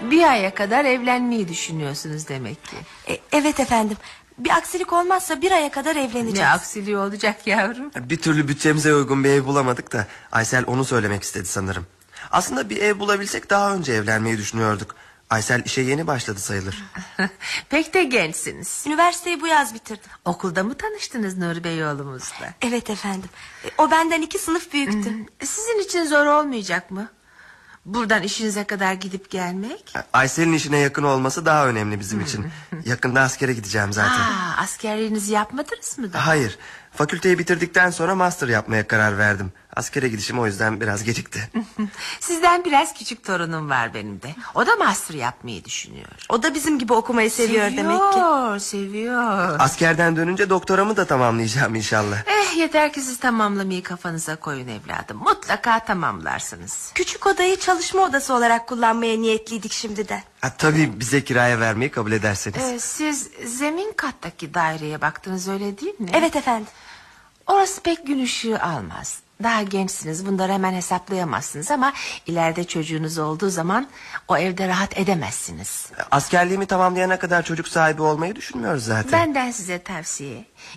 Bir aya kadar evlenmeyi düşünüyorsunuz demek ki. Evet efendim. Bir aksilik olmazsa 1 aya kadar evleneceğiz. Ne aksiliği olacak yavrum? Bir türlü bütçemize uygun bir ev bulamadık da Aysel onu söylemek istedi sanırım. Aslında bir ev bulabilsek daha önce evlenmeyi düşünüyorduk. Aysel işe yeni başladı sayılır. Pek de gençsiniz. Üniversiteyi bu yaz bitirdim. Okulda mı tanıştınız Nuri Bey oğlumuzla? Evet efendim. O benden 2 sınıf büyüktü. Sizin için zor olmayacak mı? Buradan işinize kadar gidip gelmek? Aysel'in işine yakın olması daha önemli bizim için. Yakında askere gideceğim zaten. Askerliğinizi yapmadınız mı da? Hayır. Fakülteyi bitirdikten sonra master yapmaya karar verdim. Askere gidişim o yüzden biraz gecikti. Sizden biraz küçük torunum var benim de. O da master yapmayı düşünüyor. O da bizim gibi okumayı seviyor demek ki. Seviyor. Askerden dönünce doktoramı da tamamlayacağım inşallah. Yeter ki siz tamamlamayı kafanıza koyun evladım. Mutlaka tamamlarsınız. Küçük odayı çalışma odası olarak kullanmaya niyetliydik şimdiden. Tabii bize kiraya vermeyi kabul ederseniz. Siz zemin kattaki daireye baktınız öyle değil mi? Evet efendim. Orası pek gün ışığı almaz. Daha gençsiniz, bunları hemen hesaplayamazsınız ama ileride çocuğunuz olduğu zaman o evde rahat edemezsiniz. Askerliğimi tamamlayana kadar çocuk sahibi olmayı düşünmüyoruz zaten. Benden size tavsiye: